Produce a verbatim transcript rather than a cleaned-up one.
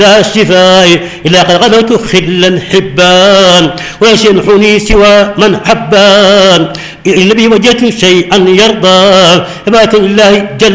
الشفاء إلا قد غدوت خلا حبان ولا ينحني سوى من حبان إلا بي وجدت شيئا يرضى عبادة الله جل